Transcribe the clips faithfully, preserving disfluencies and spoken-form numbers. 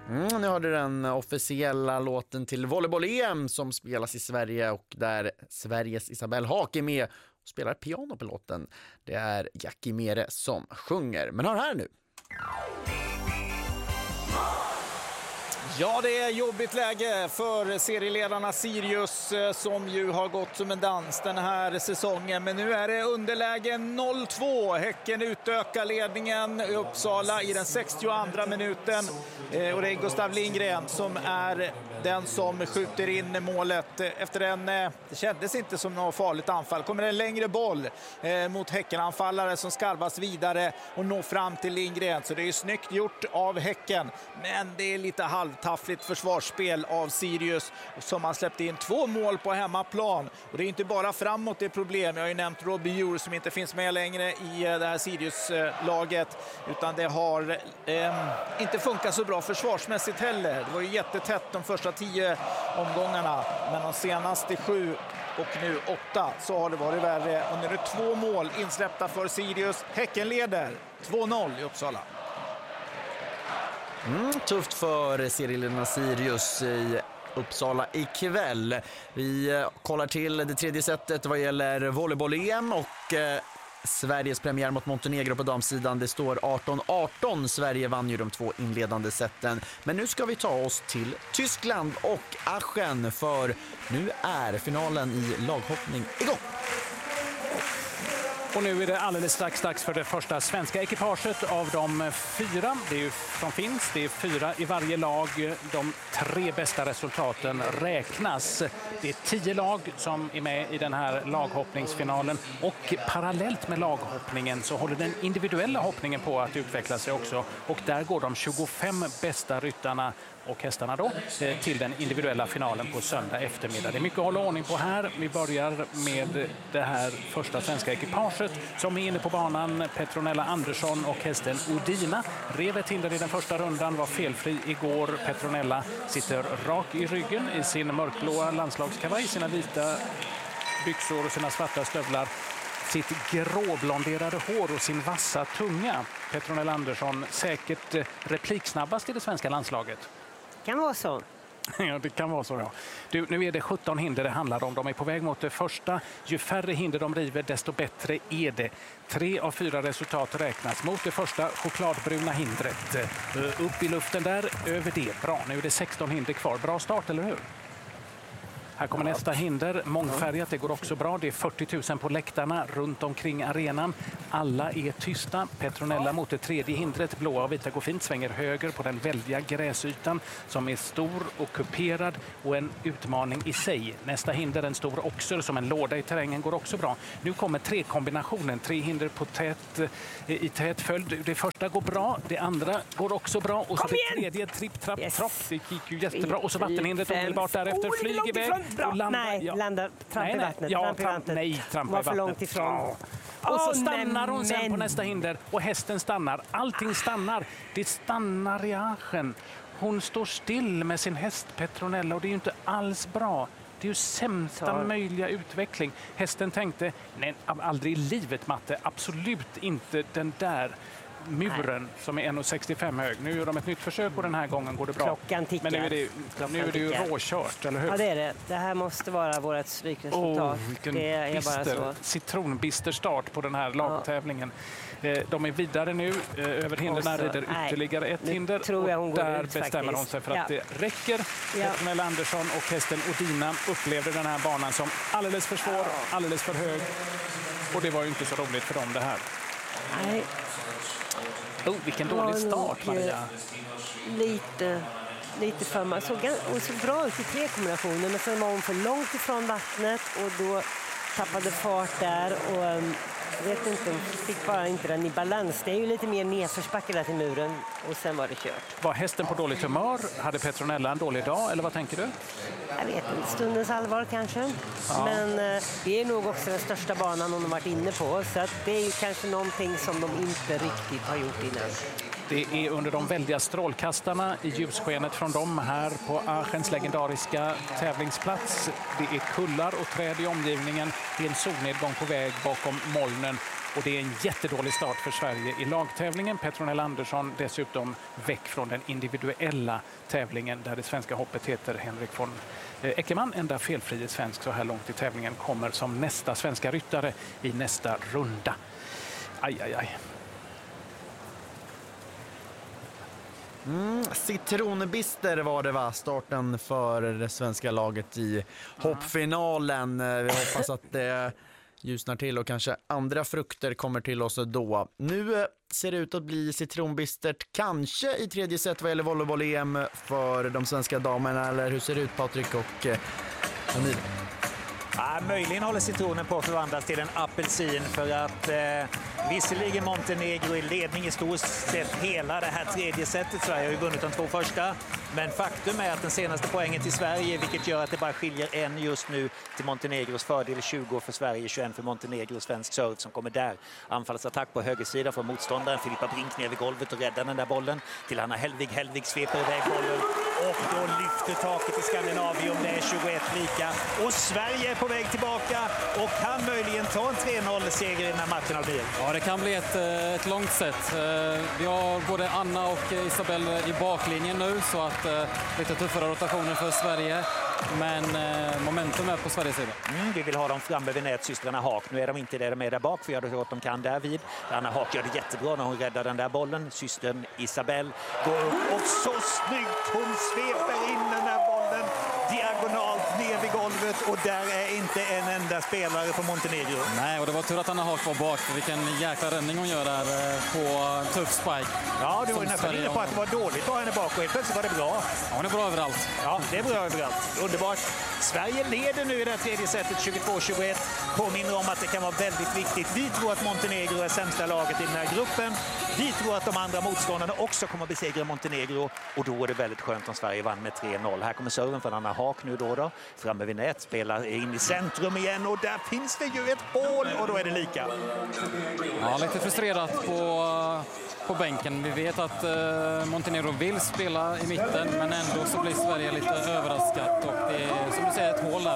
Mm, nu hörde den officiella låten till volleyboll-E M som spelas i Sverige och där Sveriges Isabelle Haak är med och spelar piano på låten. Det är Jackie Mere som sjunger. Men hör här nu. Ja, det är jobbigt läge för serieledarna Sirius som ju har gått som en dans den här säsongen. Men nu är det underläge noll två. Häcken utökar ledningen i Uppsala i den sextioandra minuten. Och det är Gustav Lindgren som är den som skjuter in målet. Efter en, det kändes inte som något farligt anfall. Kommer en längre boll mot Häckenanfallare som skarvas vidare och når fram till Lindgren. Så det är ju snyggt gjort av Häcken. Men det är lite halvtaffligt försvarsspel av Sirius som har släppt in två mål på hemmaplan. Och det är inte bara framåt det är problem. Jag har ju nämnt Robbie Djur som inte finns med längre i det här Sirius-laget. Utan det har eh, inte funkat så bra försvarsmässigt heller. Det var ju jättetätt de första tio omgångarna. Men de senaste sju och nu åtta så har det varit värre. Och nu är det två mål insläppta för Sirius. Häcken leder två noll i Uppsala. Mm, tufft för serieledarna Sirius i Uppsala ikväll. Vi kollar till det tredje setet vad gäller volleyboll-E M och eh, Sveriges premiär mot Montenegro på damsidan. Det står arton arton. Sverige vann ju de två inledande seten. Men nu ska vi ta oss till Tyskland och Aachen för nu är finalen i laghoppning igång. Och nu är det alldeles strax dags för det första svenska ekipaget av de fyra. Det är ju som finns, det är fyra i varje lag. De tre bästa resultaten räknas. Det är tio lag som är med i den här laghoppningsfinalen. Och parallellt med laghoppningen så håller den individuella hoppningen på att utveckla sig också. Och där går de tjugofem bästa ryttarna och hästarna då till den individuella finalen på söndag eftermiddag. Det är mycket att hålla ordning på här. Vi börjar med det här första svenska ekipaget som är inne på banan. Petronella Andersson och hästen Udina. Rev ett hinder i den första rundan, var felfri igår. Petronella sitter rak i ryggen i sin mörkblåa landslagskavaj, sina vita byxor och sina svarta stövlar. Sitt gråblonderade hår och sin vassa tunga. Petronella Andersson säkert repliksnabbast i det svenska landslaget. Kan vara så. Ja, det kan vara så, ja. Du, nu är det sjutton hinder det handlar om. De är på väg mot det första. Ju färre hinder de river, desto bättre är det. Tre av fyra resultat räknas mot det första chokladbruna hindret. Upp i luften där, över det. Bra, nu är det sexton hinder kvar. Bra start, eller hur? Här kommer nästa hinder, mångfärgat, det går också bra. Det är fyrtio tusen på läktarna runt omkring arenan. Alla är tysta. Petronella mot det tredje hindret, blåa och vita går fint, svänger höger på den väldiga gräsytan som är stor och kuperad och en utmaning i sig. Nästa hinder, en stor oxer som en låda i terrängen, går också bra. Nu kommer tre kombinationen, tre hinder på tät, i tät följd. Det första går bra, det andra går också bra och så det tredje tripp, trapp, yes. tropp. Det gick ju jättebra och så vattenhindret omedelbart därefter oh, flyger iväg. Landa, nej, ja. landa, tramp i vattnet. Ja, tramp i tramp, vattnet. nej, tramp i var för vattnet. långt ifrån. Ja. Och så oh, stannar hon men, sen men. på nästa hinder och hästen stannar. Allting stannar. Det stannar i Aachen. Hon står still med sin häst Petronella och det är ju inte alls bra. Det är ju sämsta så. möjliga utveckling. Hästen tänkte, nej, aldrig i livet Matte, absolut inte den där muren Nej. som är en komma sextiofem hög. Nu gör de ett nytt försök och den här gången går det bra. Klockan tickar. Men nu är det, nu är det ju råkört, eller hur? Ja, det är det. Det här måste vara vårt slutresultat. Oh, vilken det är bister, bara så. citronbister start på den här lagtävlingen. Ja. De är vidare nu. Över hindren rider ytterligare ett nu hinder. Tror jag hon och går där ut, bestämmer faktiskt. hon sig för ja. att det räcker. Ja. Petronella Andersson och hästen Udina upplevde den här banan som alldeles för svår, alldeles för hög. Och det var ju inte så roligt för dem det här. Nej. Oh, vilken dålig start, Maria. Lite, lite för man såg, hon såg bra ut i tre kombinationer, men sen var hon för långt ifrån vattnet och då tappade fart där och jag vet inte, hon fick bara inte den i balans. Det är ju lite mer nedförsbacke där till muren och sen var det kört. Var hästen på dåligt humör? Hade Petronella en dålig dag eller vad tänker du? Jag vet inte, stundens allvar kanske. Ja. Men eh, det är nog också den största banan hon har varit inne på. Så att det är ju kanske någonting som de inte riktigt har gjort innan. Det är under de väldiga strålkastarna i ljusskenet från dem här på Aachens legendariska tävlingsplats. Det är kullar och träd i omgivningen. Det är en solnedgång på väg bakom molnen. Och det är en jättedålig start för Sverige i lagtävlingen. Petronell Andersson dessutom väck från den individuella tävlingen där det svenska hoppet heter Henrik von Eckermann. Enda felfrie svensk så här långt i tävlingen kommer som nästa svenska ryttare i nästa runda. Aj, aj, aj. Mm, citronbister var det, va? Starten för det svenska laget i hoppfinalen. Vi hoppas att det ljusnar till och kanske andra frukter kommer till oss då. Nu ser det ut att bli citronbistert kanske i tredje set vad gäller volleyboll-E M för de svenska damerna. Eller hur ser det ut, Patrik och Emil? Ja, möjligen håller citronen på att förvandlas till en apelsin för att eh, visserligen Montenegro i ledning i stort sett hela det här tredje setet. Sverige har ju vunnit de två första, men faktum är att den senaste poängen till Sverige, vilket gör att det bara skiljer en just nu till Montenegros fördel, tjugo för Sverige, tjugoett för Montenegro. Svensk serve som kommer där. Anfallsattack på högersidan från motståndaren. Filippa Brink ner vid golvet och räddar den där bollen till Anna Hellvig. Hellvig sveper iväg bollen och då lyfter taket i Skandinavium. Det är tjugoett lika och Sverige är på väg tillbaka och kan möjligen ta en tre noll-seger i den här matchen av bil. Ja, det kan bli ett, ett långt set. Vi har både Anna och Isabelle i baklinjen nu så att lite tuffare rotationer för Sverige. Men momentum är på Sveriges sida. Mm, vi vill ha dem framme vid nätsystrarna Haak. Nu är de inte där, de är där bak för jag har hört de kan där vid. Anna Haak gör det jättebra när hon räddar den där bollen. Systern Isabelle går upp och så snyggt hon sveper in den där bollen diagonalt ner vid golvet och där är inte en enda spelare på Montenegro. Nej, och det var tur att Anna Haak var bak. Vilken jäkla räddning hon gör där på tuff spike. Ja, du var nästan inne på att det var dåligt att ha henne bak och helt plötsligt var det bra. Ja, hon är bra överallt. Ja, det är bra överallt. Underbart. Sverige leder nu i det här tredje setet tjugotvå tjugoett. Påminner om att det kan vara väldigt viktigt. Vi tror att Montenegro är sämsta laget i den här gruppen. Vi tror att de andra motståndarna också kommer att besegra Montenegro. Och då är det väldigt skönt om Sverige vann med tre noll. Här kommer serven från Anna Haak nu då då. Framme vid nät, spelar in i centrum igen. Och där finns det ju ett hål och då är det lika. Ja, lite frustrerat på, på bänken. Vi vet att eh, Montenegro vill spela i mitten. Men ändå så blir Sverige lite överraskat. Och det är som du säger ett hål där.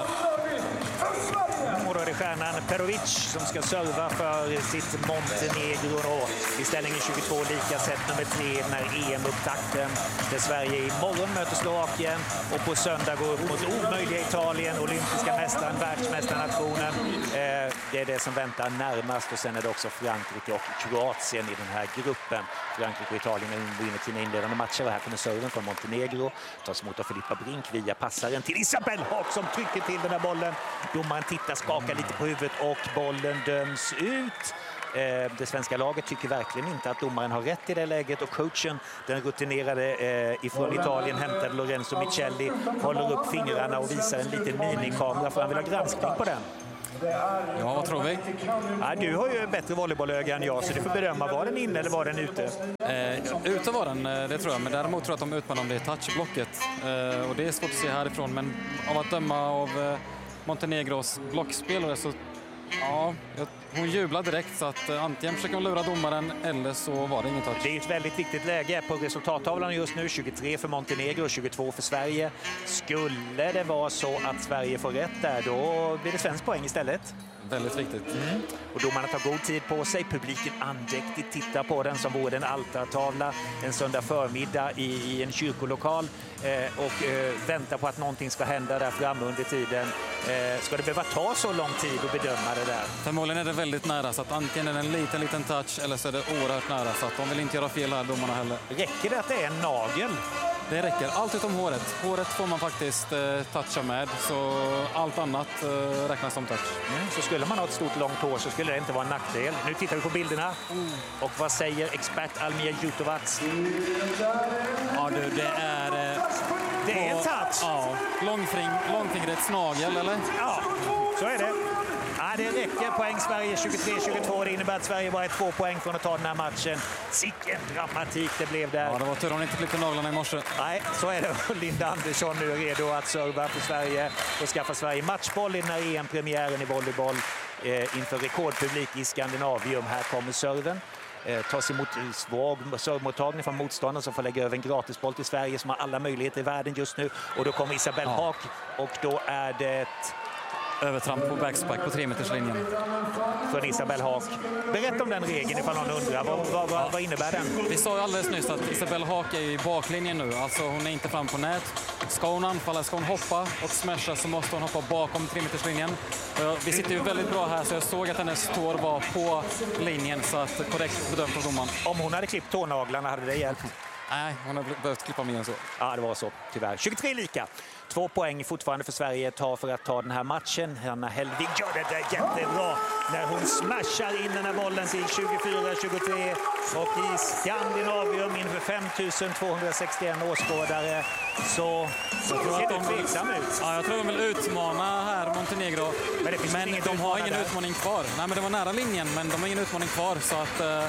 Och då är det stjärnan Perovic som ska serva för sitt Montenegro då. I ställningen tjugotvå lika set nummer tre när E M-upptakten. Där Sverige imorgon möter Slovakien och på söndag går upp mot omöjliga Italien, olympiska mästaren, världsmästarnationen. Eh, det är det som väntar närmast och sen är det också Frankrike och Kroatien i den här gruppen. Frankrike och Italien är inne i sina inledande matcher och här kommer serven från Montenegro. Tas emot av Filippa Brink via passaren till Isabelle Haak som trycker till den här bollen. Domaren tittar, skakar lite på huvudet och bollen döms ut. Det svenska laget tycker verkligen inte att domaren har rätt i det läget och coachen, den rutinerade eh, ifrån Italien hämtade Lorenzo Michelli, håller upp fingrarna och visar en liten minikamera för han vill ha granskning på den. Ja, vad tror vi? Ja, du har ju bättre volleybollöga än jag så du får bedöma, var den inne eller var den ute? Eh, ute var den, det tror jag, men däremot tror jag att de utmanar om det är touchblocket. Eh, och det är svårt att se härifrån, men av att döma av eh, Montenegros blockspelare så ja, hon jublar direkt så att antingen försöker hon lura domaren eller så var det ingen touch. Det är ett väldigt viktigt läge på resultattavlan just nu. tjugotre för Montenegro och tjugotvå för Sverige. Skulle det vara så att Sverige får rätt där, då blir det svensk poäng istället. Väldigt viktigt. Mm. Och domarna tar god tid på sig. Publiken andäktigt tittar på den som vore en altartavla en söndag förmiddag i, i en kyrkolokal eh, och eh, väntar på att någonting ska hända där framme under tiden. Eh, ska det behöva ta så lång tid att bedöma det där? Förmodligen är det väldigt nära så att antingen är det en liten, liten touch eller så är det oerhört nära så att de vill inte göra fel här, domarna heller. Räcker det att det är en nagel? Det räcker. Allt utom håret. Håret får man faktiskt eh, toucha med, så allt annat eh, räknas som touch. Mm, så skulle man ha ett stort långt hår så skulle det inte vara en nackdel. Nu tittar vi på bilderna. Mm. Och vad säger expert Almir Jutovac? Ja du, det är... Eh, det är en touch. Ja, långfing, långfingret snagel, eller? Ja, så är det. Ja, det räcker. Poäng Sverige tjugotre tjugotvå. Det innebär att Sverige bara är två poäng från att ta den här matchen. Sicken dramatik det blev där. Ja, det var tur hon inte klippte naglarna i morse. Nej, så är det. Linda Andersson nu är redo att serva för Sverige och skaffa Sverige matchboll i den här E M-premiären i volleyboll eh, inför rekordpublik i Skandinavium. Här kommer serven. eh, tas emot svag servemottagning från motståndaren som får lägga över en gratisboll till Sverige som har alla möjligheter i världen just nu. Och då kommer Isabelle Ja. Haak och då är det Övertramp på backspike på tre meterslinjen. från Isabelle Haak. Berätta om den regeln ifall någon undrar. Vad, vad, vad, vad innebär den? Vi sa ju alldeles nyss att Isabelle Haak är i baklinjen nu. Alltså hon är inte fram på nät. Ska hon anfalla, ska hon hoppa och smasha så måste hon hoppa bakom tre meterslinjen. Vi sitter ju väldigt bra här så jag såg att hennes tår var på linjen så att korrekt bedömt av domaren. Om hon hade klippt tånaglarna hade det hjälpt. Nej, hon har behövt klippa mer än så. Ja, det var så, tyvärr. tjugotre lika. Två poäng fortfarande för Sverige tar för att ta den här matchen. Hanna Hellvig gör det där jättebra när hon smashar in den här bollen till tjugofyra tjugotre. Och i Skandinavium inför fem tusen tvåhundrasextioen åskådare så ser det tveksam ut. Ja, jag tror de vill utmana här Montenegro. Men, det finns men inget de har utmana ingen där. utmaning kvar. Nej, men det var nära linjen, men de har ingen utmaning kvar. Så att eh,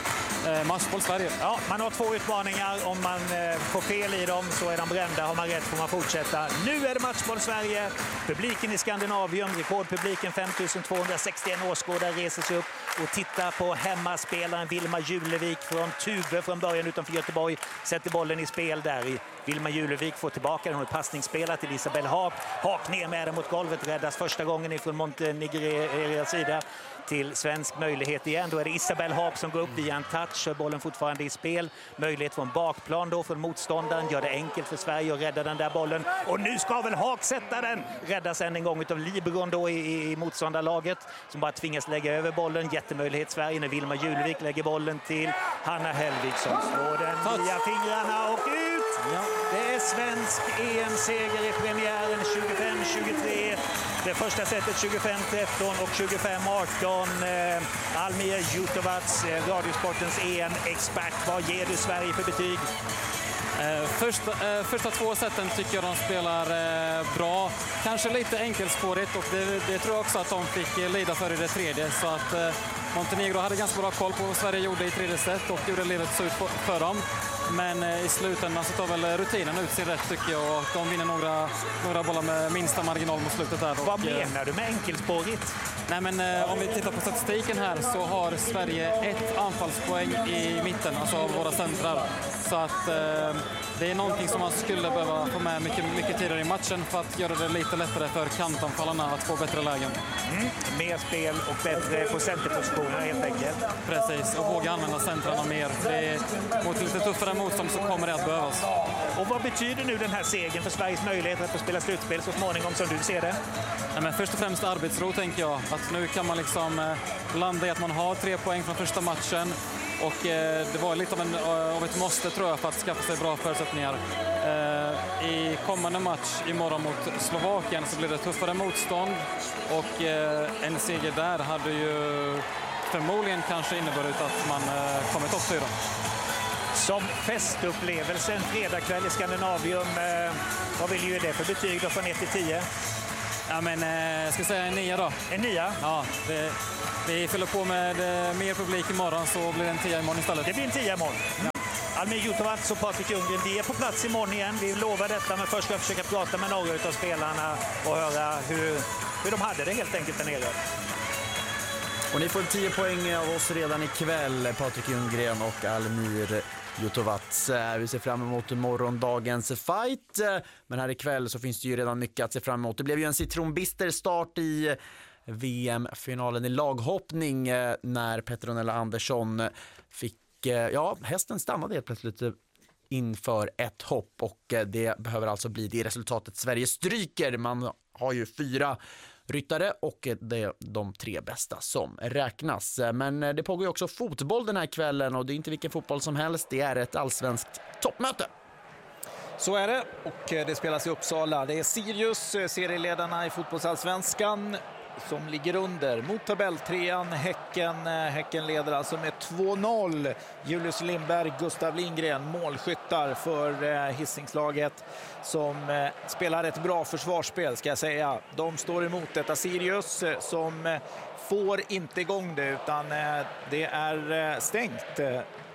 eh, matchboll Sverige. Ja, man har två utmaningar. Om man eh, får fel i dem så är de brända. Har man rätt får man fortsätta. Nu är det matchboll Sverige. Publiken i Skandinavium, rekordpubliken fem tusen tvåhundrasextioen åskådare reser sig upp och tittar på hemmaspelaren Vilma Julevik från Tube från början utanför Göteborg. Sätter bollen i spel där. i Vilma Julevik får tillbaka den. Hon är passningsspelare till Isabelle Haak. Haak ner med den mot golvet. Räddas första gången ifrån Montenegros sida till svensk möjlighet igen. Då är det Isabelle Haak som går upp via en touch. Bollen fortfarande i spel. Möjlighet från bakplan då från motståndaren. Gör det enkelt för Sverige att rädda den där bollen. Och nu ska väl Haak sätta den! Räddas än en gång av Liberon då i, i motståndarlaget som bara tvingas lägga över bollen. Jättemöjlighet Sverige när Vilma Julevik lägger bollen till Hanna Hellvig som slår den via fingrarna och ut! Ja. Det är svensk E M-seger i premiären tjugofem tjugotre. Det första setet tjugofem tretton och tjugofem arton. Eh, Almir Jutovac, eh, Radiosportens E M-expert. Vad ger du Sverige för betyg? Eh, första, eh, första två sätten tycker jag de spelar eh, bra. Kanske lite enkelspårigt och det, det tror jag också att de fick eh, lida för i det tredje. Så att eh, Montenegro hade ganska bra koll på vad Sverige gjorde i tredje set och gjorde livet så ut för, för dem. Men eh, i slutändan så tar väl rutinen ut sin rätt tycker jag och de vinner några, några bollar med minsta marginal mot slutet där. Vad och, menar eh, du med enkelspårigt? Nej men eh, om vi tittar på statistiken här så har Sverige ett anfallspoäng i mitten, alltså av våra centrar. Så att eh, det är någonting som man skulle behöva få med mycket, mycket tidigare i matchen för att göra det lite lättare för kantanfallarna att få bättre lägen. Mm. Mer spel och bättre på centerpositioner helt enkelt. Precis, och våga använda centrarna mer. Det är, mot lite tuffare motstånd så kommer det att behövas. Och vad betyder nu den här segern för Sveriges möjligheter att få spela slutspel så småningom som du ser det? Nej, men först och främst arbetsro tänker jag. Att nu kan man liksom eh, landa i att man har tre poäng från första matchen. Och eh, det var lite av, en, av ett måste tror jag för att skaffa sig bra förutsättningar. Eh, I kommande match imorgon mot Slovakien så blir det tuffare motstånd. Och eh, en seger där hade ju förmodligen kanske inneburit att man eh, kommer topp fyra. Som festupplevelse en fredagkväll i Skandinavium, eh, vad vill du ge det för betyg då från ett till tio? Ja, men eh, jag ska säga en nia då. En nia? Ja, det, vi fyller på med eh, mer publik imorgon så blir det en tia imorgon istället. Det blir en tia imorgon. Ja. Almir Jutovac och Patrik Ljunggren, vi är på plats imorgon igen. Vi lovar detta, men först ska jag försöka prata med några av spelarna och höra hur, hur de hade det helt enkelt där nere. Och ni får tio poäng av oss redan ikväll, Patrik Ljunggren och Almir Jutovac. Vi ser fram emot morgondagens fight, men här ikväll så finns det ju redan mycket att se fram emot. Det blev ju en citronbister start i V M-finalen i laghoppning när Petronella Andersson fick, ja, hästen stannade helt plötsligt inför ett hopp och det behöver alltså bli det resultatet Sverige stryker. Man har ju fyra ryttare och det är de tre bästa som räknas. Men det pågår ju också fotboll den här kvällen och det är inte vilken fotboll som helst, det är ett allsvenskt toppmöte. Så är det, och det spelas i Uppsala. Det är Sirius, serieledarna i fotbollsallsvenskan, som ligger under mot tabelltrean Häcken. Häcken leder alltså med två noll. Julius Lindberg, Gustav Lindgren, målskyttar för Hisingslaget som spelar ett bra försvarsspel ska jag säga. De står emot detta Sirius som får inte igång det utan det är stängt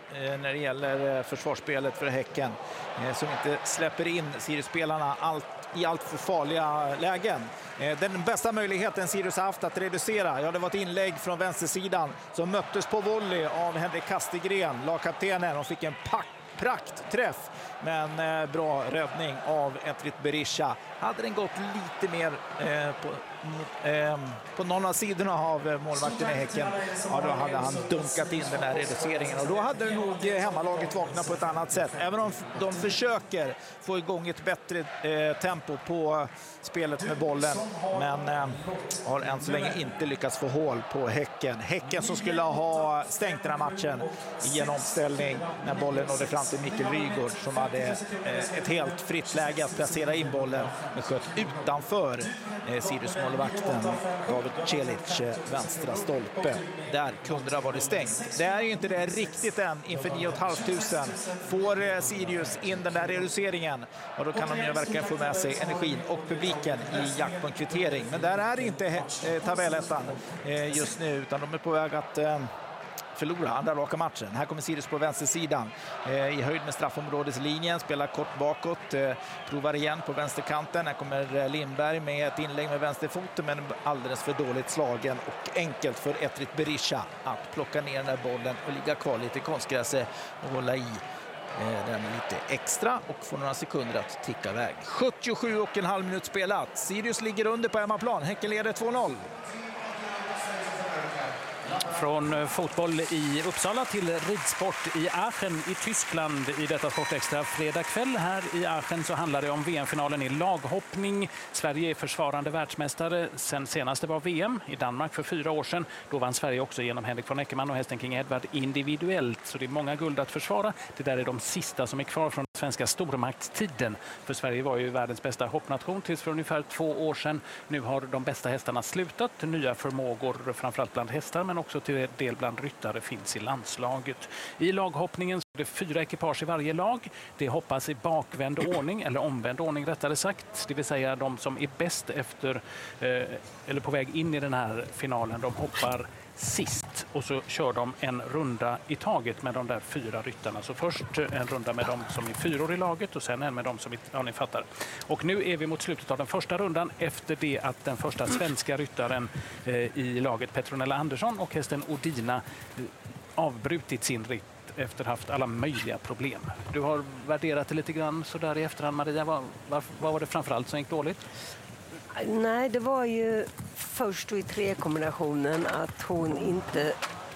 när det gäller försvarsspelet för Häcken, som inte släpper in Sirius-spelarna allt, i allt för farliga lägen. Den bästa möjligheten Sirius har haft att reducera, ja, det var ett inlägg från vänstersidan som möttes på volley av Henrik Kastegren, lagkaptenen, och fick en pack praktträff, men eh, bra räddning av Etrit Berisha. Hade den gått lite mer eh, på, eh, på någon av sidorna av eh, målvakten i Häcken, ja, då hade han dunkat in den här reduceringen, och då hade nog eh, hemmalaget vaknat på ett annat sätt. Även om de försöker få igång ett bättre eh, tempo på spelet med bollen, men eh, har än så länge inte lyckats få hål på Häcken. Häcken som skulle ha stängt den här matchen i en omställning när bollen nådde fram till Mikkel Rygård, som hade eh, ett helt fritt läge att placera in bollen, men sköt utanför eh, Sirius-målvakten David Celic, eh, vänstra stolpe. Där kunde det ha varit stängt. Det är ju inte det riktigt än inför nio tusen femhundra. Får eh, Sirius in den där reduceringen, och då kan de ju verkligen få med sig energin och publiken i jakt på en kvittering. Men där är inte eh, tabellettan eh, just nu, utan de är på väg att eh, förlora andra raka matchen. Här kommer Sirius på vänstersidan eh, i höjd med straffområdeslinjen, spelar kort bakåt, eh, provar igen på vänsterkanten. Här kommer eh, Lindberg med ett inlägg med vänsterfoten, men alldeles för dåligt slagen, och enkelt för Etrit Berisha att plocka ner den här bollen och ligga kvar lite i konstgräset och hålla i eh, den lite extra och få några sekunder att ticka iväg. sjuttiosju och en halv minut spelat. Sirius ligger under på hemmaplan. Häcken leder två noll. Från fotboll i Uppsala till ridsport i Aachen i Tyskland i detta Sportextra fredag kväll. Här i Aachen så handlar det om V M-finalen i laghoppning. Sverige är försvarande världsmästare. Sen senast det var V M i Danmark för fyra år sedan. Då vann Sverige också genom Henrik von Eckermann och hästen King Edward individuellt. Så det är många guld att försvara. Det där är de sista som är kvar från den svenska stormaktstiden. För Sverige var ju världens bästa hoppnation tills för ungefär två år sedan. Nu har de bästa hästarna slutat. Nya förmågor framförallt bland hästar, men också till del bland ryttare finns i landslaget. I laghoppningen så är det fyra ekipage i varje lag. Det hoppas i bakvänd ordning, eller omvänd ordning rättare sagt. Det vill säga de som är bäst efter eh, eller på väg in i den här finalen, de hoppar sist, och så kör de en runda i taget med de där fyra ryttarna. Så först en runda med de som är fyror i laget och sen en med de som är, ja, ni fattar. Och nu är vi mot slutet av den första rundan efter det att den första svenska ryttaren eh, i laget Petronella Andersson och hästen Odina eh, avbrutit sin ritt efter haft alla möjliga problem. Du har värderat det lite grann så där i efterhand, Maria. Vad, vad, vad var det framförallt som gick dåligt? Nej, det var ju först i tre kombinationen att hon inte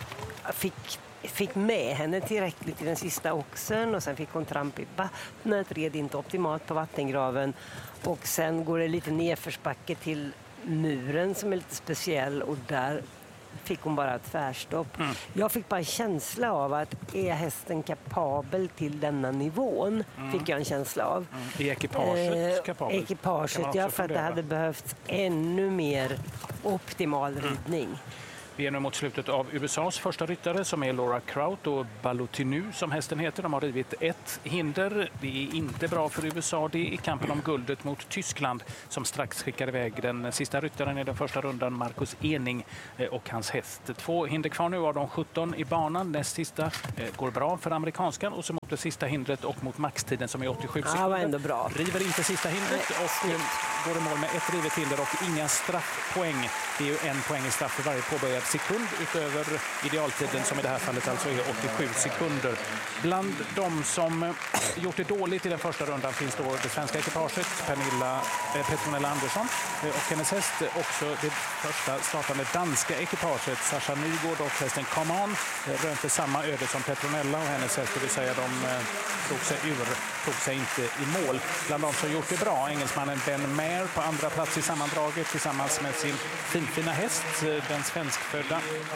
fick, fick med henne tillräckligt i den sista oxen, och sen fick hon tramp i vattnet, red inte optimalt på vattengraven, och sen går det lite nedförsbacke till muren som är lite speciell, och där fick hon bara ett tvärstopp. Mm. Jag fick bara en känsla av att är hästen kapabel till denna nivån, mm. fick jag en känsla av. Mm. I ekipaget eh, kapabel? Ekipaget, ja, för att det hade behövt ännu mer optimal ridning. Mm. Vi är nu mot slutet av U S As första ryttare som är Laura Kraut och Balotinu som hästen heter. De har rivit ett hinder. Det är inte bra för U S A. Det är kampen om guldet mot Tyskland som strax skickar iväg den sista ryttaren i den första rundan, Marcus Ening och hans häst. Två hinder kvar nu av de sjutton i banan. Näst sista går bra för amerikanskan, och så mot det sista hindret och mot maxtiden som är åttiosju sekunder. Ja, var ändå bra. River inte sista hindret och går i mål med ett rivet hinder och inga straffpoäng. Det är ju en poäng i straff för varje påbörjad sekund utöver idealtiden som i det här fallet alltså är åttiosju sekunder. Bland de som gjort det dåligt i den första rundan finns då det svenska ekipaget, Pernilla, eh, Petronella Andersson och hennes häst, också det första startande danska ekipaget, Sasha Nygård och hästen Come On, rönte samma öde som Petronella och hennes häst, det vill säga de eh, tog sig ur, tog sig inte i mål. Bland de som gjort det bra, engelsmannen Ben Maher på andra plats i sammandraget tillsammans med sin finfina häst, den svenskfödda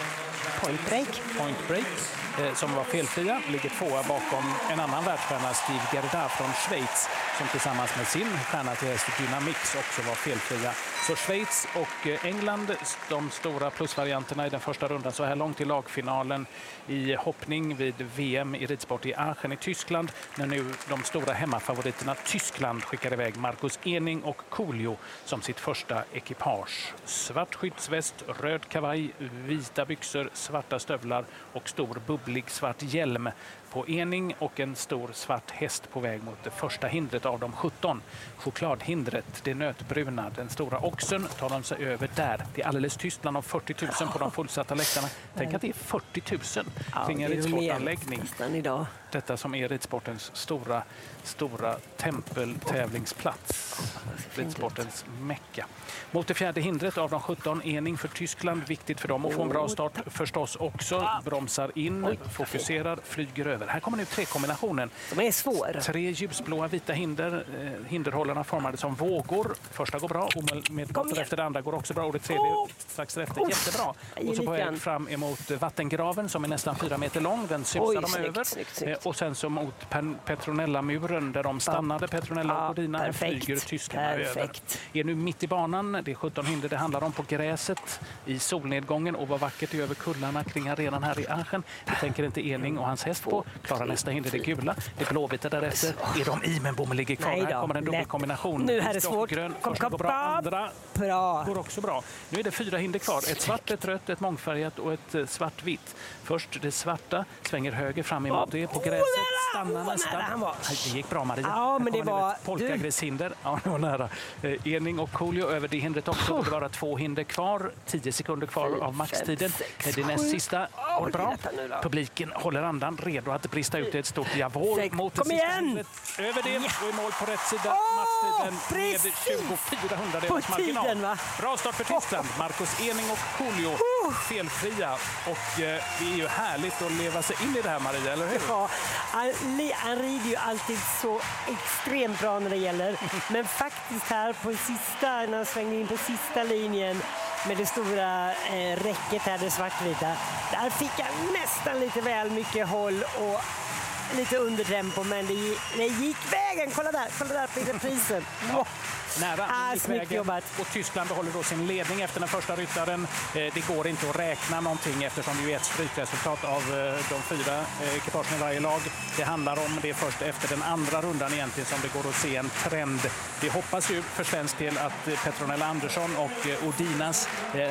Point Break, Point Break eh, som var felfria, ligger tvåa bakom en annan världsstjärna, Steve Gerda från Schweiz, som tillsammans med sin stjärna till häst Dynamix också var felfria. Så Schweiz och England, de stora plusvarianterna i den första rundan så här långt i lagfinalen i hoppning vid V M i ridsport i Aachen i Tyskland, när nu de stora hemmafavoriterna Tyskland skickar iväg Marcus Ening och Coolio som sitt första ekipage. Svart skyddsväst, röd kavaj, vita byxor, svarta stövlar och stor bubblig svart hjälm på Ening och en stor svart häst på väg mot det första hindret av de sjutton. Chokladhindret, det nötbruna, den stora oxen tar de sig över där. Det är alldeles tyst bland de fyrtio tusen på de fullsatta läktarna. Tänk att det är fyrtio tusen kring en ridsportanläggning. Idag. Detta som är ridsportens stora, stora tempeltävlingsplats. Ridsportens mecka. Mot det fjärde hindret av de sjutton, Ening för Tyskland. Viktigt för dem att få en bra start förstås också. Bromsar in, fokuserar, flyger över. Här kommer nu tre-kombinationen. De är svår. Tre ljusblåa vita hinder. Eh, hinderhållarna formade som vågor. Första går bra, omedelbart efter det andra går också bra. Och det tredje oh. strax efter, oh. jättebra. Och så på väg fram emot vattengraven som är nästan fyra meter lång. Den susar de snyggt, över. Snyggt, snyggt. Och sen så mot Petronella-muren där de stannade. Petronella ja, och Godina. Här flyger tyskarna över. Är nu mitt i banan. Det är sjutton hinder det handlar om på gräset i solnedgången och vad vackert är över kullarna kring arenan här i Aachen. Det tänker inte Ening och hans häst på. Klarar nästa hinder det gula. Det blåvita därefter. Är de i men bommen ligger kvar. Här kommer en dubbelkombination. Nu är det svårt. Grön. Kom, kom, går bra. Andra bra. Går också bra. Nu är det fyra hinder kvar. Ett svart, ett rött, ett mångfärgat och ett svartvitt. Först det svarta svänger höger fram emot det på gräset. Stannar nästan. Det gick bra Maria. Ja, men det var polkagrishinder. Ja, det var nära. Ening och Coolio över det hindret också. Det är bara två hinder kvar. Tio sekunder kvar av maxtiden. Det näst sista går bra. Publiken håller andan. Redo att brista ut i ett stort javol mot det sista hindret. Över det och i mål på rätt sida. Maxtiden med tjugofyra hundradels marginal. Bra start för Tyskland. Marcus Ening och Coolio felfria. Och eh, det är ju härligt att leva sig in i det här Maria, eller hur? Ja, han, han rider ju alltid så extremt bra när det gäller. Men faktiskt här på sista, när han svängde in på sista linjen med det stora eh, räcket här, det svartvita. Där fick han nästan lite väl mycket håll och lite undertempo, men det, det gick vägen. Kolla där, kolla där på reprisen. Ja. Nära ah, gick vägen. Och Tyskland behåller då sin ledning efter den första ryttaren. Det går inte att räkna någonting eftersom det är ett strykresultat av de fyra ekipagen i varje lag. Det handlar om det först efter den andra rundan egentligen som det går att se en trend. Vi hoppas ju för svensk del att Petronella Andersson och Odinas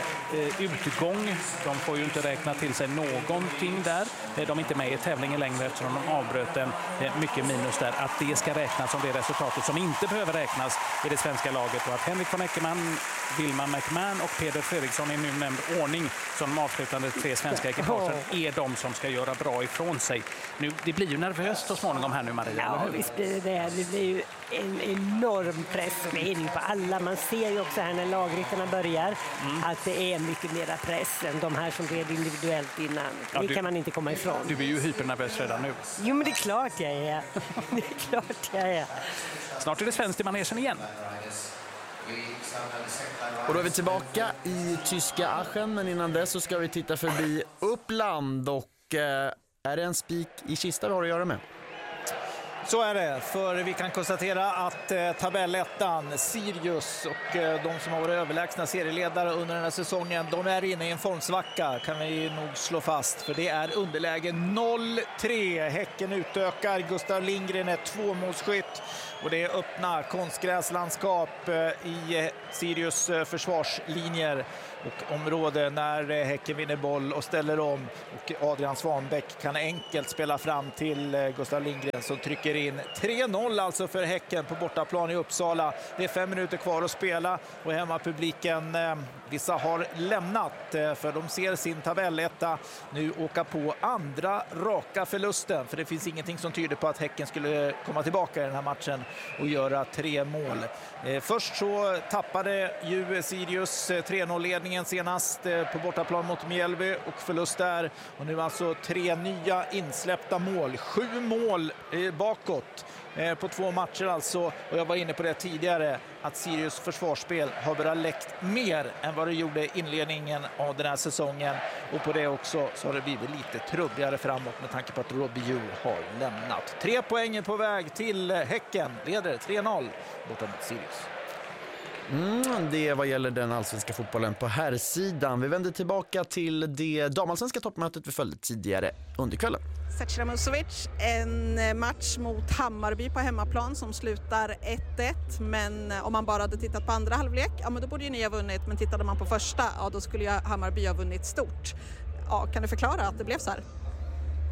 utgång, de får ju inte räkna till sig någonting där. De är inte med i tävlingen längre eftersom de avbröt den. Mycket minus där. Att det ska räknas som det resultatet som inte behöver räknas i det svenska laget och att Henrik von Eckermann, Wilma McMahon och Peder Fredriksson i nu nämnd ordning som de avslutande tre svenska ekipagen är de som ska göra bra ifrån sig. Nu, det blir ju nervöst så småningom här nu Maria. Ja, visst blir det det. Det blir ju en enorm press och in på alla. Man ser ju också här när lagryttarna börjar mm. att det är mycket mera press än de här som red individuellt innan. Ja, det du, kan man inte komma ifrån. Du är ju hypernervös redan nu. Jo, men det är klart jag är. Det är klart jag är. Snart är det svenskt i manegen igen. Och då är vi tillbaka i tyska Aachen, men innan dess så ska vi titta förbi Uppland och eh, är det en spik i kista vi har att göra med? Så är det, för vi kan konstatera att eh, tabellettan, Sirius och eh, de som har varit överlägsna serieledare under den här säsongen, de är inne i en formsvacka kan vi nog slå fast, för det är underläge noll tre. Häcken utökar, Gustav Lindgren är tvåmålsskytt och det är öppna konstgräslandskap eh, i eh, Sirius eh, försvarslinjer och område när eh, Häcken vinner boll och ställer om, och Adrian Svanbäck kan enkelt spela fram till eh, Gustav Lindgren som trycker in tre noll alltså för Häcken på bortaplan i Uppsala. Det är fem minuter kvar att spela och hemmapubliken, eh, vissa har lämnat eh, för de ser sin tabelletta nu åka på andra raka förlusten, för det finns ingenting som tyder på att Häcken skulle komma tillbaka i den här matchen och göra tre mål. Eh, först så tappade ju Sirius eh, tre noll-ledningen senast eh, på bortaplan mot Mjällby och förlust där, och nu alltså tre nya insläppta mål, sju mål eh, bakåt eh, på två matcher alltså, och jag var inne på det tidigare att Sirius försvarsspel har bara läckt mer än vad det gjorde inledningen av den här säsongen, och på det också så har det blivit lite trubbigare framåt med tanke på att Robbie Ju har lämnat. Tre poäng på väg till Häcken, leder tre noll borta mot Sirius. Mm, det är vad gäller den allsvenska fotbollen på här sidan. Vi vänder tillbaka till det damallsvenska toppmötet vi följde tidigare under kvällen. Zecira Musovic, en match mot Hammarby på hemmaplan som slutar ett ett, men om man bara hade tittat på andra halvlek, ja men då borde ju ni ha vunnit, men tittade man på första, ja då skulle ju Hammarby ha vunnit stort. Ja, kan du förklara att det blev så här?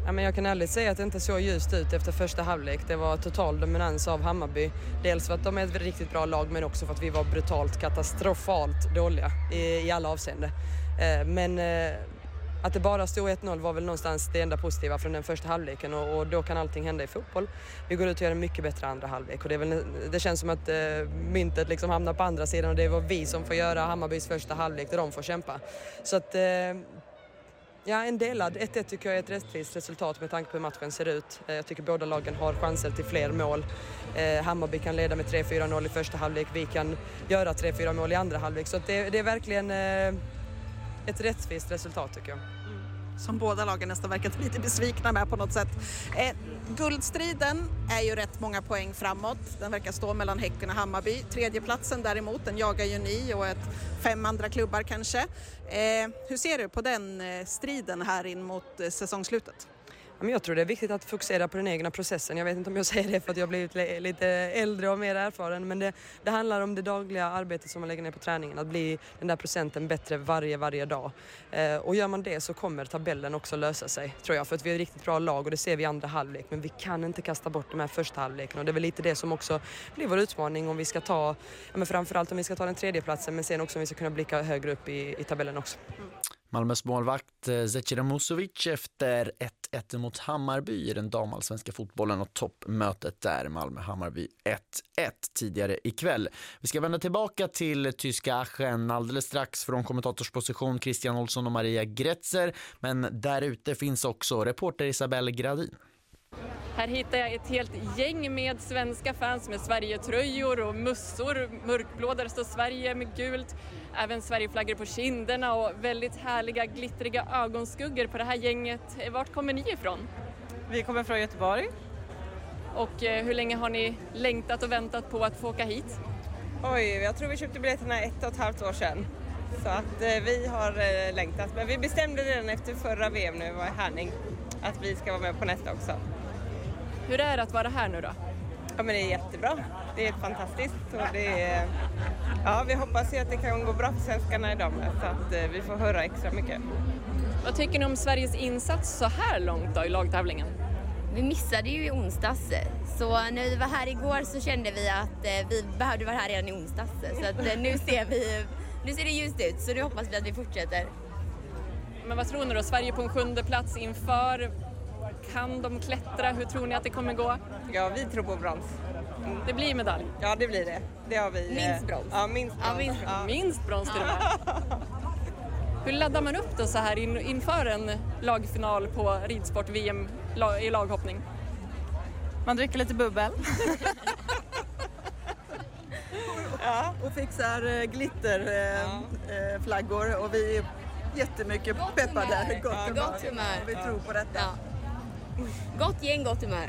Ja, men jag kan ärligt säga att det inte såg ljust ut efter första halvlek. Det var total dominans av Hammarby. Dels för att de är ett riktigt bra lag, men också för att vi var brutalt katastrofalt dåliga i, i alla avseenden. Eh, men eh, att det bara stod ett noll var väl någonstans det enda positiva från den första halvleken, och, och då kan allting hända i fotboll. Vi går ut och gör en mycket bättre andra halvlek, och det, är väl, det känns som att eh, myntet liksom hamnar på andra sidan, och det var vi som får göra Hammarbys första halvlek där de får kämpa. Så att... Eh, Ja, en delad. ett ett tycker jag är ett rättvist resultat med tanke på hur matchen ser ut. Jag tycker båda lagen har chanser till fler mål. Eh, Hammarby kan leda med tre fyra noll i första halvlek. Vi kan göra tre fyra mål i andra halvlek. Så att det, det är verkligen eh, ett rättvist resultat tycker jag. Som båda lagen nästan verkat lite besvikna med på något sätt. Eh, guldstriden är ju rätt många poäng framåt. Den verkar stå mellan Häcken och Hammarby. Tredjeplatsen däremot, den jagar ju ni och ett fem andra klubbar kanske. Eh, hur ser du på den eh, striden här in mot eh, säsongslutet? Jag tror det är viktigt att fokusera på den egna processen. Jag vet inte om jag säger det för att jag har blivit lite äldre och mer erfaren. Men det, det handlar om det dagliga arbetet som man lägger ner på träningen. Att bli den där procenten bättre varje, varje dag. Eh, och gör man det så kommer tabellen också lösa sig, tror jag. För att vi är ett riktigt bra lag och det ser vi i andra halvlek. Men vi kan inte kasta bort de här första halvleken. Och det är väl lite det som också blir vår utmaning om vi ska ta, ja, men framförallt om vi ska ta den tredje platsen. Men sen också om vi ska kunna blicka högre upp i, i tabellen också. Mm. Malmös målvakt Zecira Musovic efter ett ett mot Hammarby i den damallsvenska fotbollen och toppmötet där Malmö-Hammarby ett ett tidigare ikväll. Vi ska vända tillbaka till tyska Aachen alldeles strax från kommentatorsposition Christian Olsson och Maria Gretzer, men där ute finns också reporter Isabelle Gradin. Här hittar jag ett helt gäng med svenska fans med Sverige-tröjor och mussor, mörkblå där det står Sverige med gult. Även Sverigeflaggor på kinderna och väldigt härliga glittriga ögonskuggor på det här gänget. Vart kommer ni ifrån? Vi kommer från Göteborg. Och hur länge har ni längtat och väntat på att få åka hit? Oj, jag tror vi köpte biljetterna ett och ett halvt år sedan. Så att vi har längtat. Men vi bestämde redan efter förra V M nu var i Härning att vi ska vara med på nästa också. Hur är det att vara här nu då? Ja, men det är jättebra. Det är fantastiskt. Och det är, ja, vi hoppas ju att det kan gå bra för svenskarna idag med, så att vi får höra extra mycket. Vad tycker ni om Sveriges insats så här långt då i lagtävlingen? Vi missade ju i onsdags, så när vi var här igår så kände vi att vi behövde vara här redan i onsdags. Så att nu ser vi, nu ser det ljust ut, så nu hoppas vi att vi fortsätter. Men vad tror ni då? Sverige på en sjunde plats inför. Kan de klättra? Hur tror ni att det kommer gå? Ja, vi tror på brons. Mm. Det blir medalj? Ja, det blir det. Det har vi. Minst brons. Ja, minst brons. Ja, minst, ja. minst brons till och med. Hur laddar man upp då så här in, inför en lagfinal på ridsport-V M i laghoppning? Man dricker lite bubbel. Ja, och fixar glitterflaggor, ja. Och vi är jättemycket gott peppade humör. där. Gott ja, humör. Gott humör. Vi tror på detta. Ja. Gott gäng, gott humör.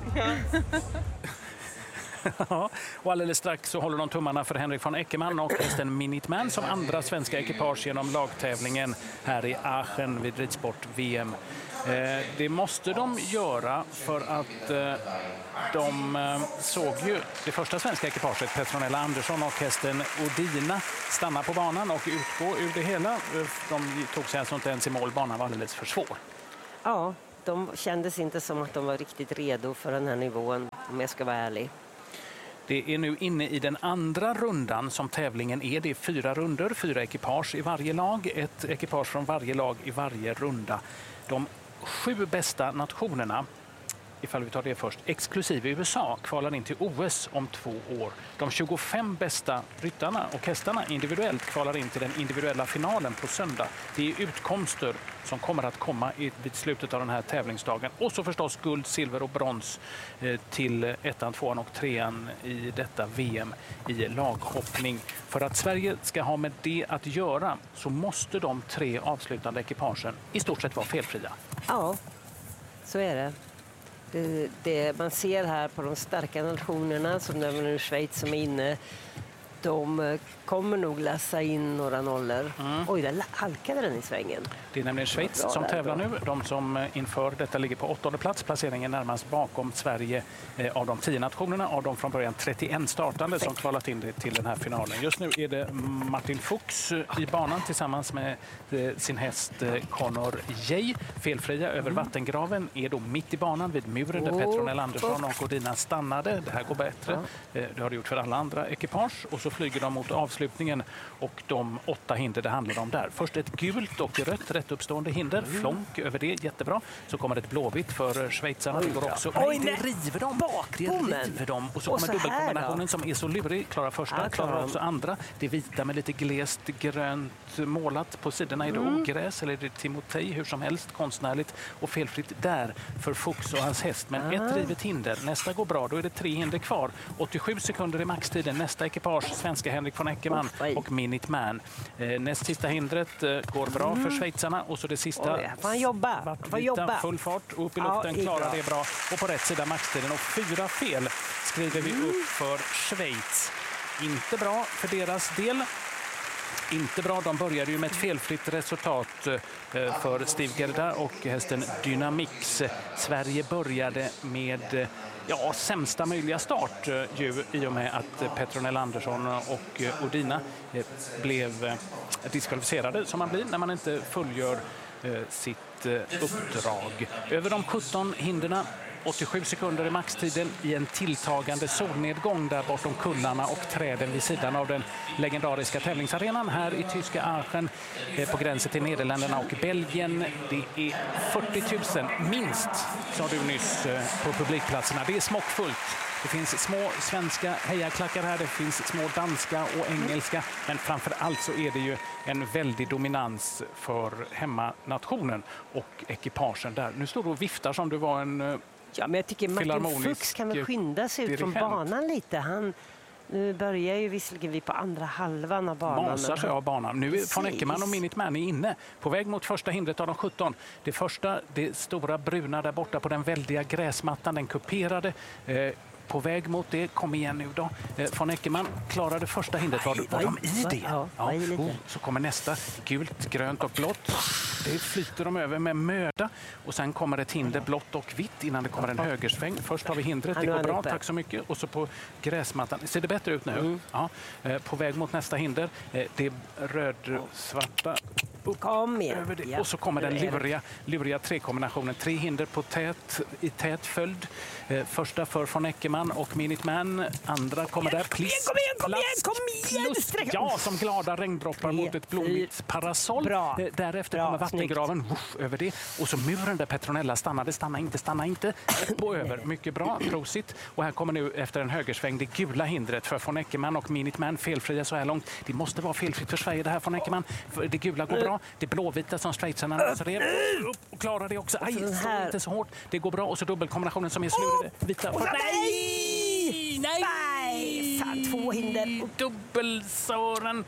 Ja, och alldeles strax så håller de tummarna för Henrik von Eckermann och hästen Minuteman som andra svenska ekipage genom lagtävlingen här i Aachen vid ridsport-V M. Eh, det måste de göra för att eh, de eh, såg ju det första svenska ekipaget, Petronella Andersson och hästen Odina, stanna på banan och utgå ur det hela. De tog sig alltså inte ens i mål, banan var alldeles för svår. Ja, de kändes inte som att de var riktigt redo för den här nivån, om jag ska vara ärlig. Det är nu inne i den andra rundan som tävlingen är. Det är fyra runder, fyra ekipage i varje lag. Ett ekipage från varje lag i varje runda. De sju bästa nationerna, ifall vi tar det först, exklusive U S A, kvalar in till O S om två år. De tjugofem bästa ryttarna och hästarna individuellt kvalar in till den individuella finalen på söndag. Det är utkomster som kommer att komma i, vid slutet av den här tävlingsdagen. Och så förstås guld, silver och brons eh, till ettan, tvåan och trean i detta V M i laghoppning. För att Sverige ska ha med det att göra så måste de tre avslutande ekipagen i stort sett vara felfria. Ja, så är det. Det, det man ser här på de starka nationerna, som nu Schweiz som är inne, de kommer nog läsa in några nollor. Mm. Oj, där halkade den i svängen. Det är nämligen Schweiz Bra som där, tävlar bra. nu. De som inför detta ligger på åttonde plats. Placeringen närmast bakom Sverige eh, av de tio nationerna. Av de från början trettioen startande som kvalat in till den här finalen. Just nu är det Martin Fuchs i banan tillsammans med eh, sin häst eh, Connor Jay. Felfria över Mm. vattengraven är då mitt i banan vid muren där Oh, Petronella Andersson och Odina stannade. Det här går bättre. Ja. Eh, det har det gjort för alla andra ekipage. Och så flyger de mot avslutningen och de åtta hinder det handlar om där. Först ett gult och rött rätt uppstående hinder. Mm. Flonk över det, jättebra. Så kommer det ett blåvitt för schweizarna. Det går också. Oj, Nej, nej. det river dem. Det Bakbommen. river dem. Och så Och kommer så här dubbelkombinationen då? som är så lurig. Klarar första, Ja, klarar klarar de. också andra. Det vita med lite glest grönt målat. På sidorna är det Mm. ogräs eller är det Timotej, hur som helst. Konstnärligt och felfritt där för Fuchs och hans häst. Men Ah. ett rivet hinder. Nästa går bra. Då är det tre hinder kvar. åttiosju sekunder i maxtiden. Nästa ekipage, svenska Henrik von Eckermann Uff, oj. och Minute Man. Eh, näst sista hindret eh, går bra för schweizarna. Och så det sista. Oj, här får han jobba. Han får Svartvita, jobba. full fart, upp i Ja, luften, det är klarar bra. det bra. Och på rätt sida maxtiden. Och fyra fel skriver vi Mm. upp för Schweiz. Inte bra för deras del. Inte bra. De började ju med ett felfritt resultat eh, för Steve Gerda och hästen Dynamix. Sverige började med eh, ja, sämsta möjliga start eh, ju, i och med att eh, Petronella Andersson och eh, Odina eh, blev eh, diskvalificerade som man blir när man inte fullgör eh, sitt eh, uppdrag. Över de sjutton hinderna åttiosju sekunder i maxtiden i en tilltagande solnedgång där bortom kullarna och träden vid sidan av den legendariska tävlingsarenan här i tyska Aachen eh, på gränsen till Nederländerna och Belgien. Det är fyrtio tusen minst, sa du nyss, eh, på publikplatserna. Det är smockfullt. Det finns små svenska hejaklackar här, det finns små danska och engelska, men framför allt så är det ju en väldig dominans för hemmanationen och ekipagen där. Nu står du och viftar som du var en eh, Ja, men jag tycker Martin filharmonisk Fuchs kan väl skynda sig ut från dirigent. banan lite. Han, nu börjar ju visserligen vi på andra halvan av banan. Masar sig av banan. Nu är Precis. von Eckermann och Minute Man är inne. På väg mot första hindret av de sjutton. Det första, det stora bruna där borta på den väldiga gräsmattan, den kuperade. Eh, på väg mot det, kom igen nu då. Eh, von Eckermann klarade första hindret. Var, var de i det? Ja, Ja. i lite. Oh, så kommer nästa, gult, grönt och blått. Det flyter de över med möda. Och sen kommer ett hinder blått och vitt innan det kommer en högersväng. Först har vi hindret, Ja, det nu är går han bra, uppe. tack så mycket. Och så på gräsmattan, ser det bättre ut nu? Mm. Ja. Eh, på väg mot nästa hinder, eh, det är röd-svarta. Kom igen. Över det. Ja, Och så kommer den nu är det. luriga, luriga trekombinationen. Tre hinder på tät, i tät följd. Eh, första för von Eckermann och Minute Man. Andra kommer där. Pliss, Kom igen, kom igen, plast, kom igen! plust. Sträck- Ja, som glada regndroppar Tre, mot ett blommigt parasoll. Bra. Eh, därefter Bra, kommer vattengraven Woof, över det. Och så muren där Petronella stannade. Stanna inte, stanna inte. Och över. Mycket bra, prosit. Och här kommer nu efter en högersväng det gula hindret för von Eckermann och Minute Man. Felfria så här långt. Det måste vara felfritt för Sverige det här von Eckermann. För det gula går bra. Det blåvita som schweizarna rev upp och klarar det också. Aj, den slå här- inte så hårt. Det går bra. Och så dubbelkombinationen som är slurrig. Vita. Nej! Nej! Nej! Fan, två hinder. Dubbelsåren.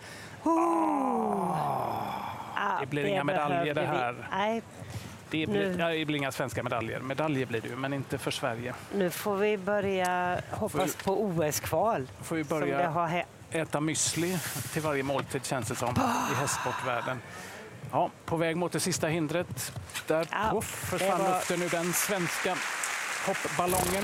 Ah, Det blir inga medaljer det behövde här. vi. Nej, Det blir, Nu. ja, det blir inga svenska medaljer. Medaljer blir det ju, men inte för Sverige. nu får vi börja hoppas Får- på O S-kval. Får vi Som det börja har he- äta müsli till varje måltid känns det som i hästsportvärlden. Ja, på väg mot det sista hindret. Där Ja, puff, försvann det var- luften ur den svenska hoppballongen.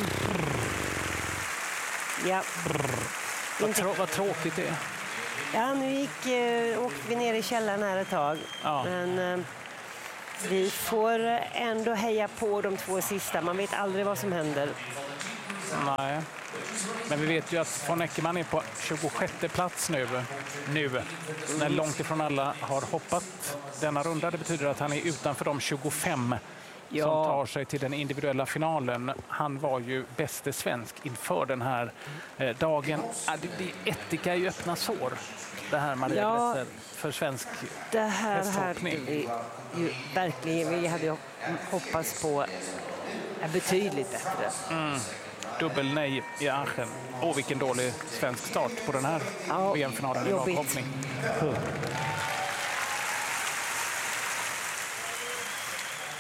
Ja. Vad, Inte- trå- vad tråkigt det är. Ja, nu gick, eh, åkte vi ner i källaren här ett tag. Ja. Men eh, vi får ändå heja på de två sista. Man vet aldrig vad som händer. Nej. Men vi vet ju att von Eckermann är på tjugosjätte plats nu. nu. När långt ifrån alla har hoppat denna runda. Det betyder att han är utanför de tjugofem Ja. som tar sig till den individuella finalen. Han var ju bäste svensk inför den här eh, dagen. Ah, det, det ättika i öppna sår. Det här Maria Ja. Gläser för svensk Det här hade hästhoppning. vi ju verkligen. Vi hade ju hoppats på är betydligt bättre. Dubbel nej i Aachen. Åh, vilken dålig svensk start på den här Ja, V M-finalen i jobbigt. laghoppning.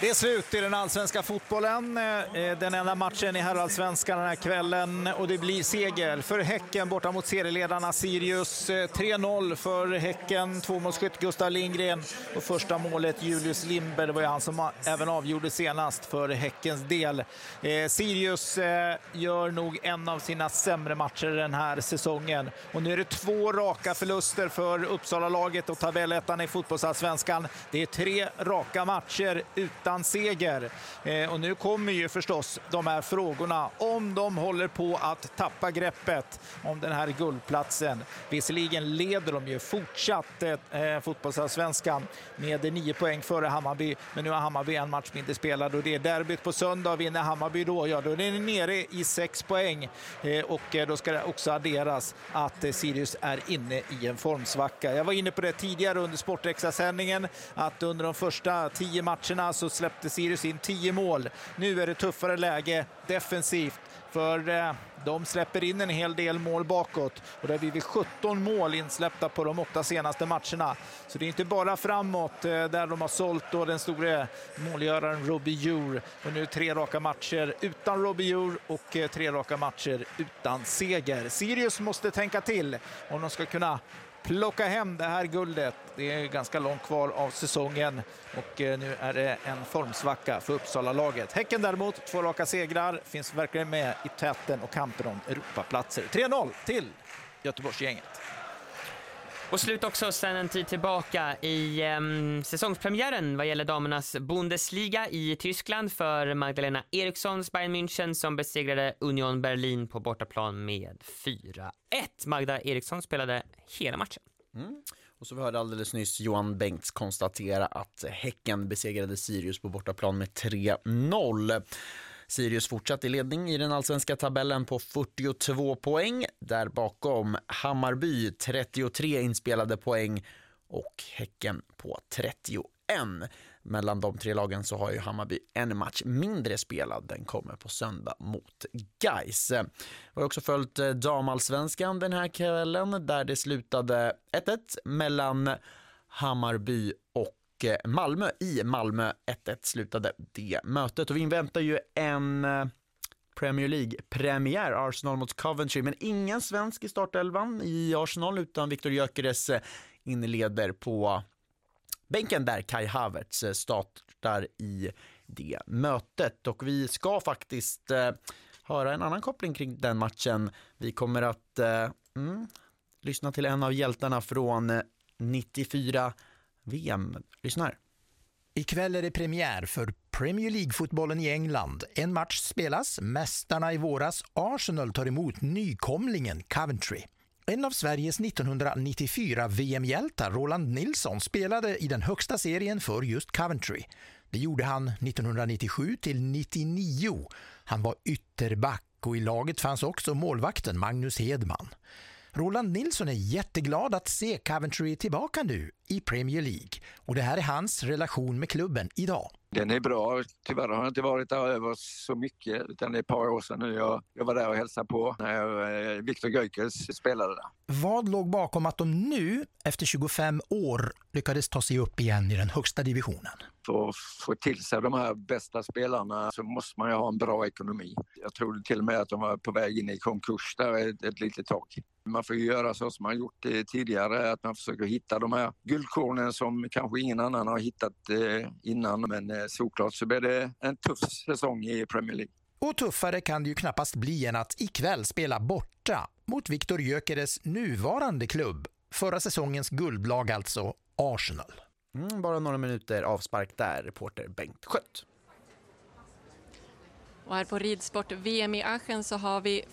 Det är slut i den allsvenska fotbollen. Den enda matchen i herrallsvenskan den här kvällen och det blir seger för Häcken borta mot serieledarna Sirius. tre noll för Häcken, tvåmålsskytt Gustav Lindgren och första målet Julius Lindberg. Det var ju han som även avgjorde senast för Häckens del. Sirius gör nog en av sina sämre matcher den här säsongen och nu är det två raka förluster för Uppsala-laget och tabellettan i fotbollsallsvenskan. Det är tre raka matcher utan seger. Eh, och nu kommer ju förstås de här frågorna om de håller på att tappa greppet om den här guldplatsen. Visserligen leder de ju fortsatt eh, fotbollsallsvenskan med nio poäng före Hammarby, men nu har Hammarby en match mindre spelad och det är derbyt på söndag. Vinner Hammarby då, ja då är det nere i sex poäng eh, och eh, då ska det också adderas att eh, Sirius är inne i en formsvacka. Jag var inne på det tidigare under Sportextra-sändningen att under de första tio matcherna så släppte Sirius in tio mål. Nu är det tuffare läge defensivt för eh, de släpper in en hel del mål bakåt och det har blivit sjutton mål insläppta på de åtta senaste matcherna. Så det är inte bara framåt eh, där de har sålt då den stora målgöraren Robbie Djur. Och nu tre raka matcher utan Robbie Djur och eh, tre raka matcher utan seger. Sirius måste tänka till om de ska kunna plocka hem det här guldet. Det är ganska långt kvar av säsongen och nu är det en formsvacka för Uppsala-laget. Häcken däremot, två raka segrar, finns verkligen med i täten och kampen om Europaplatser. tre noll till Göteborgsgänget. Och slut också sedan en tid tillbaka i um, säsongspremiären vad gäller damernas Bundesliga i Tyskland för Magdalena Erikssons Bayern München som besegrade Union Berlin på bortaplan med fyra ett. Magda Eriksson spelade hela matchen. Mm. Och så vi hörde alldeles nyss Johan Bengts konstatera att Häcken besegrade Sirius på bortaplan med tre noll. Sirius fortsatt i ledning i den allsvenska tabellen på fyrtiotvå poäng. Där bakom Hammarby trettiotre inspelade poäng och Häcken på trettioen. Mellan de tre lagen så har ju Hammarby en match mindre spelad. Den kommer på söndag mot Gais. Vi har också följt damallsvenskan den här kvällen där det slutade ett ett mellan Hammarby och Malmö. I Malmö ett ett slutade det mötet och vi inväntar ju en Premier League-premiär, Arsenal mot Coventry, men ingen svensk i startelvan i Arsenal utan Viktor Gyökeres inleder på bänken där Kai Havertz startar i det mötet och vi ska faktiskt eh, höra en annan koppling kring den matchen. Vi kommer att eh, mm, lyssna till en av hjältarna från nittiofyra V M. Lyssna här. Ikväll är det premiär för Premier League-fotbollen i England. En match spelas, mästarna i våras Arsenal tar emot nykomlingen Coventry. En av Sveriges nittonhundranittiofyra V M-hjältar, Roland Nilsson, spelade i den högsta serien för just Coventry. Det gjorde han nittonhundranittiosju till nittionio. Han var ytterback och i laget fanns också målvakten Magnus Hedman. Roland Nilsson är jätteglad att se Coventry tillbaka nu i Premier League. Och det här är hans relation med klubben idag. Den är bra. Tyvärr har jag inte varit där över så mycket utan det är ett par år sedan nu. Jag, jag var där och hälsade på när Viktor Gyökeres spelade där. Vad låg bakom att de nu, efter tjugofem år, lyckades ta sig upp igen i den högsta divisionen? För att få till sig de här bästa spelarna så måste man ju ha en bra ekonomi. Jag tror till och med att de var på väg in i konkurs där ett, ett litet tag. Man får ju göra så som man gjort det tidigare, att man försöker hitta de här guldkornen som kanske ingen annan har hittat eh, innan. Men eh, såklart så blir det en tuff säsong i Premier League. Och tuffare kan det ju knappast bli än att ikväll spela borta mot Viktor Gyökeres nuvarande klubb. Förra säsongens guldlag alltså, Arsenal. Mm, bara några minuter avspark där, reporter Bengt Skött. Och här på ridsport V M i Aachen så har vi